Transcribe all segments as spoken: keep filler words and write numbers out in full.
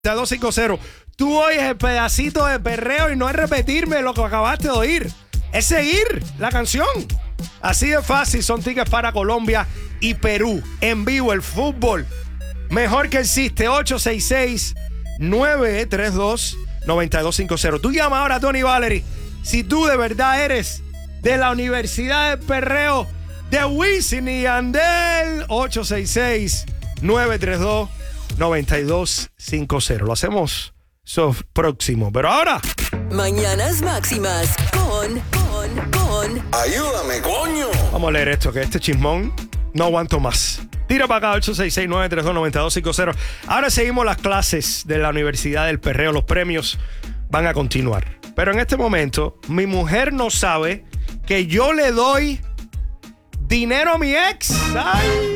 dos cinco cero. Tú oyes el pedacito de perreo y no es repetirme lo que acabaste de oír. Es seguir la canción. Así de fácil. Son tickets para Colombia y Perú. En vivo el fútbol. Mejor que existe. ocho seis seis, nueve tres dos, nueve dos cinco cero. Tú llama ahora a Tony Valery. Si tú de verdad eres de la Universidad del Perreo de Wisin y Yandel. ocho seis seis, nueve tres dos, nueve dos cinco cero. Lo hacemos so, próximo. Pero ahora, Mañanas Máximas con, con, con. Ayúdame, coño. vamos a leer esto, que este chismón no aguanto más. Tira para acá, ocho seis seis, nueve tres dos, nueve dos cinco cero. Ahora seguimos las clases de la Universidad del Perreo. Los premios van a continuar. Pero en este momento, mi mujer no sabe que yo le doy dinero a mi ex. ¡Ay!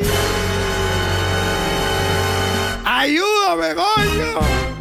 ¡Ayúdame, coño!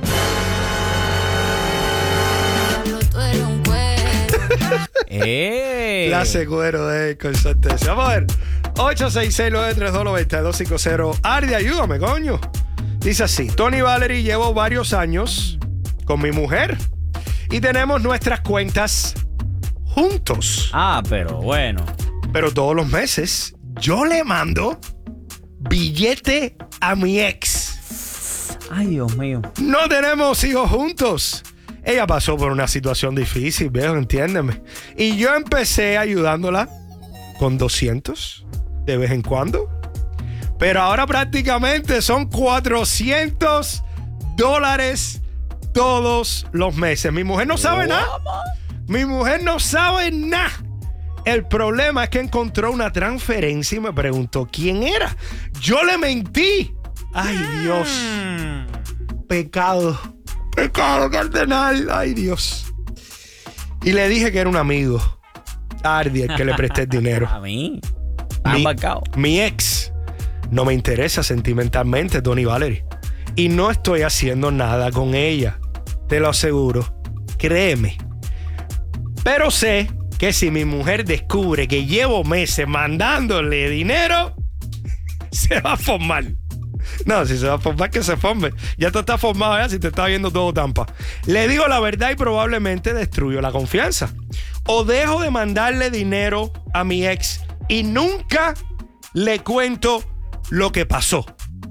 ¡Eh! Clase cuero de consortes. Vamos a ver. ocho seis seis, nueve tres dos, nueve dos cinco cero. Ardi, ayúdame, coño. Dice así. Tony Valery, llevo varios años con mi mujer y tenemos nuestras cuentas juntos. Ah, pero bueno. Pero todos los meses yo le mando billete a mi ex. Ay, Dios mío. No tenemos hijos juntos. Ella pasó por una situación difícil, viejo, entiéndeme. Y yo empecé ayudándola con doscientos de vez en cuando. Pero ahora prácticamente son cuatrocientos dólares todos los meses. Mi mujer no sabe nada. Mi mujer no sabe nada. El problema es que encontró una transferencia y me preguntó quién era. Yo le mentí. Ay, Dios. Pecado. Pecado cardenal. Ay, Dios. Y le dije que era un amigo. Ardi, el que le presté el dinero. A mí. Mi, Mi, mi ex no me interesa sentimentalmente, Tony Valery. Y no estoy haciendo nada con ella. Te lo aseguro. Créeme. Pero sé que si mi mujer descubre que llevo meses mandándole dinero, se va a formar. No, si se va a formar, que se forme. Ya tú estás formado ya si te está viendo todo Tampa. Le digo la verdad y probablemente destruyo la confianza. O dejo de mandarle dinero a mi ex y nunca le cuento lo que pasó.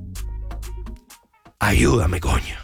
Ayúdame, coño.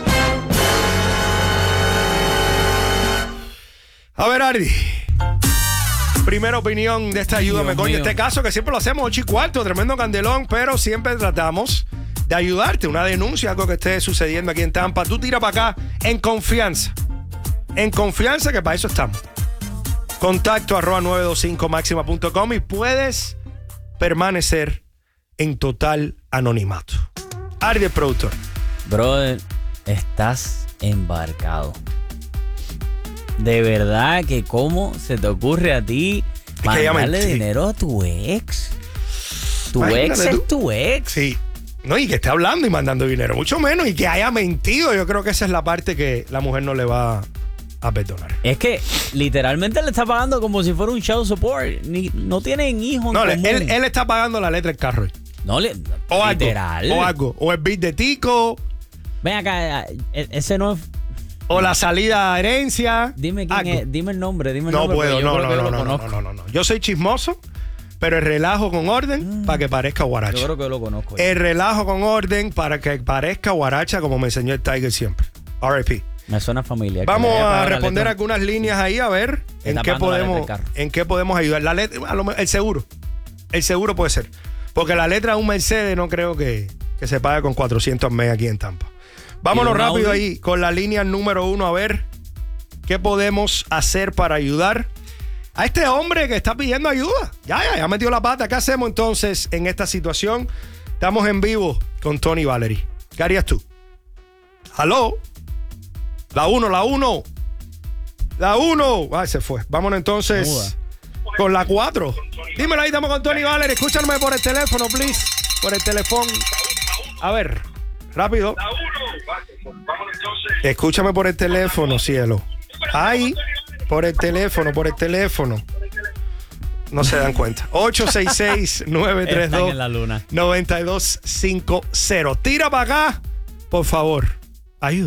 A ver, Ardi. Primera opinión de esta ayúdame, coño. Este caso que siempre lo hacemos ocho y cuarto, tremendo candelón, pero siempre tratamos de ayudarte. Una denuncia, algo que esté sucediendo aquí en Tampa. Tú tira para acá en confianza. En confianza, que para eso estamos. Contacto arroba nueve dos cinco máxima punto com y puedes permanecer en total anonimato. Ardi, el productor. Brother, estás embarcado. De verdad que cómo se te ocurre a ti mandarle dinero a tu ex. Tu Imagínate ex tú. es tu ex. Sí. No, y que esté hablando y mandando dinero, mucho menos, y que haya mentido. Yo creo que esa es la parte que la mujer no le va a perdonar. Es que literalmente le está pagando como si fuera un child support. Ni, no tienen hijos No, en le- común. él, él está pagando la letra del carro. No le... O algo. literal. O algo. O el bill de Tico. Ven acá, e- ese no es... O la salida a herencia. Dime quién algo. es, dime el nombre, dime el No nombre. puedo, porque yo no, creo no, que no, lo no, no, conozco. no, no, no. Yo soy chismoso, pero el relajo con orden Mm. para que parezca guaracha. Yo creo que lo conozco. El relajo con orden para que parezca guaracha, como me enseñó el Tiger siempre. R I P. Me suena familiar. Vamos Que le haya a pagado la responder letra. algunas líneas ahí a ver en Está qué pagando la letra podemos del carro. en qué podemos ayudar. La letra, a lo me- el seguro. El seguro puede ser. Porque la letra de un Mercedes no creo que, que se pague con cuatrocientos megas aquí en Tampa. Vámonos ¿Y un rápido Audi? ahí con la línea número uno a ver qué podemos hacer para ayudar a este hombre que está pidiendo ayuda. Ya, ya, ya metió la pata. ¿Qué hacemos entonces en esta situación? Estamos en vivo con Tony Valery. ¿Qué harías tú? ¿Aló? La uno, la uno. La uno. Ay, se fue. Vámonos entonces Muda. con la cuatro. Dímelo ahí, estamos con Tony Valery. Escúchame por el teléfono, please. Por el teléfono. A ver, rápido. Escúchame por el teléfono, cielo. Ahí, por el teléfono, por el teléfono. No se dan cuenta. ocho seis seis, nueve tres dos, Están en la luna. nueve dos cinco cero. Tira para acá, por favor. Ayuda.